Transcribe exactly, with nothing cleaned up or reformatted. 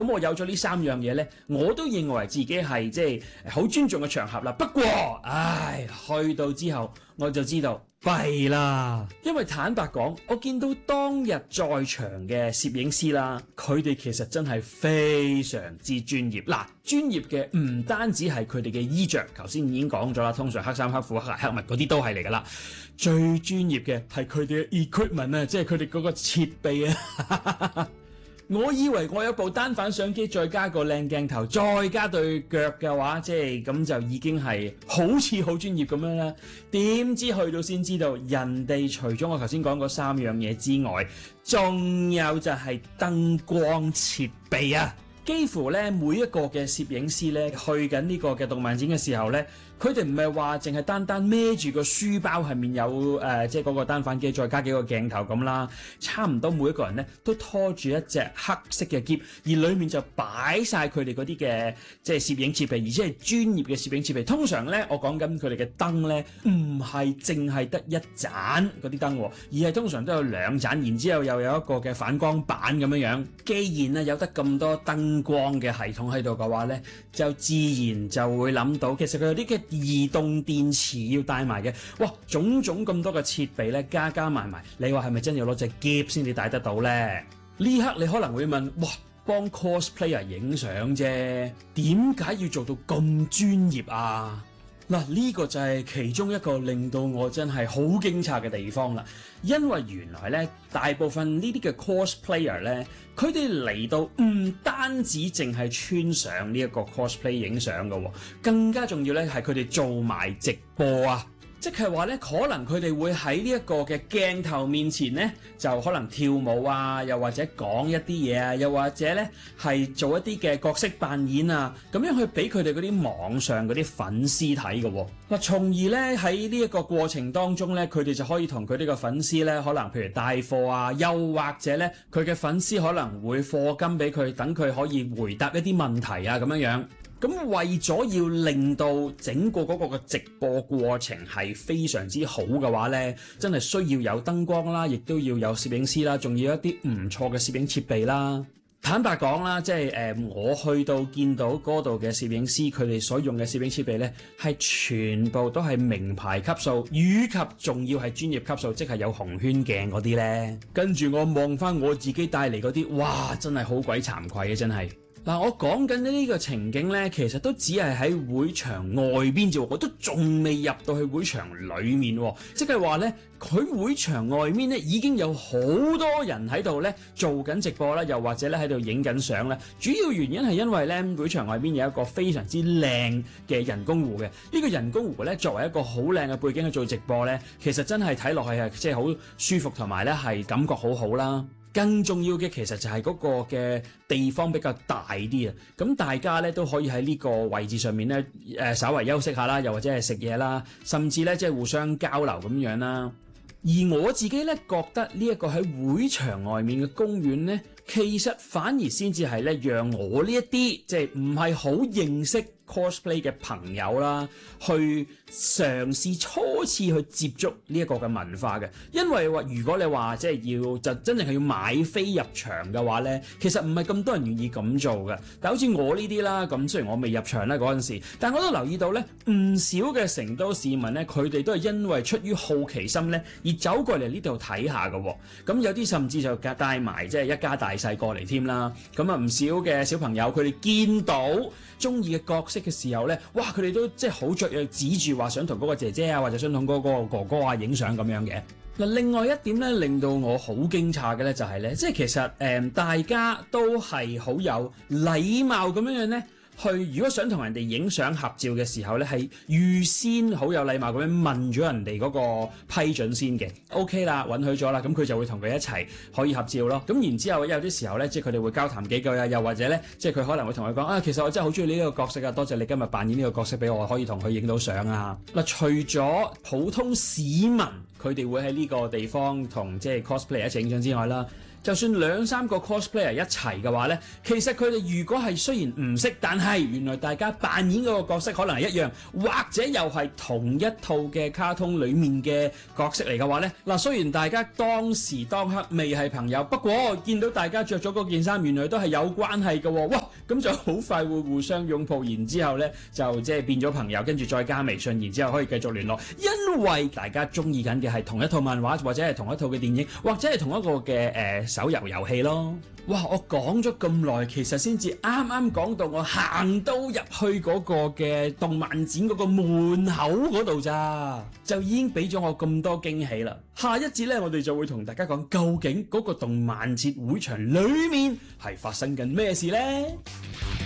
咁我有咗呢三樣嘢呢，我都認為自己係即係好尊重嘅場合啦。不過，唉，去到之後我就知道弊啦，因為坦白講，我見到當日在場嘅攝影師啦，佢哋其實真係非常之專業。嗱，專業嘅唔單止係佢哋嘅衣着，頭先已經講咗啦，通常黑衫黑褲黑鞋黑襪嗰啲都係嚟噶啦。最專業嘅係佢哋嘅 equipment 啊，即係佢哋嗰個設備啊。我以為我有部單反相機，再加個靚鏡頭，再加對腳嘅話，即係咁就已經係好似好專業咁樣啦。點知去到先知道，人哋除咗我頭先講嗰三樣嘢之外，仲有就係燈光設備啊！幾乎咧每一個嘅攝影師咧去緊呢個嘅動漫展嘅時候咧，佢哋唔係話淨係單單孭住個書包，係面有誒、呃、即係嗰個單反機，再加幾個鏡頭咁啦。差唔多每一個人咧都拖住一隻黑色嘅篋，而裡面就擺晒佢哋嗰啲嘅即係攝影設備，而且係專業嘅攝影設備。通常咧，我講緊佢哋嘅燈咧，唔係淨係得一盞嗰啲燈，而係通常都有兩盞，然之後又有一個嘅反光板咁樣樣。既然咧有得咁多燈光嘅系統喺度嘅話咧，就自然就會諗到，其實佢有啲嘅移動電池要帶埋嘅。哇，種種咁多嘅設備咧，加加埋埋，你話係咪真要攞隻篋先至帶得到咧？呢刻你可能會問，哇，幫 cosplayer 影相啫，點解要做到咁專業啊？嗱，呢個就係其中一個令到我真係好驚訝嘅地方啦，因為原來咧大部分呢啲嘅 cosplayer 咧，佢哋嚟到唔單止淨係穿上呢一個 cosplay 影相嘅，更加重要咧係佢哋做埋直播啊！即係話咧，可能佢哋會喺呢一個嘅鏡頭面前咧，就可能跳舞啊，又或者講一啲嘢啊，又或者咧係做一啲嘅角色扮演啊，咁樣去俾佢哋嗰啲網上嗰啲粉絲睇嘅。嗱，從而咧喺呢一個過程當中咧，佢哋就可以同佢呢個粉絲咧，可能譬如帶貨啊，又或者咧佢嘅粉絲可能會課金俾佢，等佢可以回答一啲問題啊，咁樣樣。咁為咗要令到整個嗰個嘅直播過程係非常之好嘅話呢，真係需要有燈光啦，亦都要有攝影師啦，仲要一啲唔錯嘅攝影設備啦。坦白講啦，即係誒、呃，我去到見到嗰度嘅攝影師，佢哋所用嘅攝影設備呢，係全部都係名牌級數，以及仲要係專業級數，即係有紅圈鏡嗰啲呢。跟住我望翻我自己帶嚟嗰啲，哇，真係好鬼慚愧啊！真係。嗱，我講緊呢個情景呢，其實都只係喺會場外邊啫，我都仲未入到去會場裡面，即係話呢，佢會場外面呢已經有好多人喺度呢做緊直播啦，又或者咧喺度影緊相啦。主要原因係因為呢，會場外邊有一個非常之靚嘅人工湖嘅，呢個人工湖呢，作為一個好靚嘅背景去做直播呢，其實真係睇落去係即係好舒服，同埋呢係感覺好好啦。更重要嘅其實就係嗰個嘅地方比較大啲啊，咁大家咧都可以喺呢個位置上面咧誒稍為休息下啦，又或者係食嘢啦，甚至咧即係互相交流咁樣啦。而我自己咧覺得呢一個喺會場外面嘅公園咧，其實反而先至係咧讓我呢一啲即係唔係好認識 cosplay 嘅朋友啦，去嘗試初次去接觸呢一個嘅文化嘅。因為話如果你話即係要就真正係要買飛入場嘅話咧，其實唔係咁多人願意咁做嘅。但好似我呢啲啦，咁雖然我未入場咧嗰陣時，但我都留意到咧唔少嘅成都市民咧，佢哋都係因為出於好奇心咧而走過嚟呢度睇下嘅。咁有啲甚至就帶埋即係一家大細過嚟添啦。咁啊唔少嘅小朋友佢哋見到中意嘅角色嘅時候咧，哇！佢哋都即係好雀躍，指住話想同嗰個姐姐啊，或者想同嗰個哥哥啊影相咁樣嘅。嗱，另外一點咧，令到我好驚詫嘅咧，就係咧，即係其實誒、呃、大家都係好有禮貌咁樣樣咧。去如果想同人哋影相合照嘅時候咧，係預先好有禮貌咁樣問咗人哋嗰個批准先嘅 ，OK 啦，允許咗啦，咁佢就會同佢一齊可以合照咯。咁然之後有啲時候咧，即係佢哋會交談幾句啊，又或者咧，即係佢可能會同佢講啊，其實我真係好中意呢個角色啊，多謝你今日扮演呢個角色俾我，可以同佢影到相啊。嗱，除咗普通市民佢哋會喺呢個地方同即係 cosplay 一齊影相之外啦。 就算兩三個 cosplayer 一齊嘅話呢，其實佢哋如果係雖然唔識，但係原來大家扮演嗰個角色可能係一樣，或者又係同一套嘅卡通裡面嘅角色嚟嘅話呢，嗱，雖然大家當時當刻未係朋友，不過見到大家着咗嗰件衫，原來都係有關係嘅喎，哇！咁就好快會互相擁抱，然之後呢就即係變咗朋友，跟住再加微信，然之後可以繼續聯絡，因為大家中意緊嘅係同一套漫畫，或者係同一套嘅電影，或者係同一個嘅誒、呃、手遊遊戲咯。哇！我講咗咁耐，其實先至啱啱講到我行到入去嗰個嘅動漫展嗰個門口嗰度咋，就已經俾咗我咁多驚喜啦。下一節呢，我哋就會同大家講究竟嗰個動漫節會場裡面係發生緊咩事呢？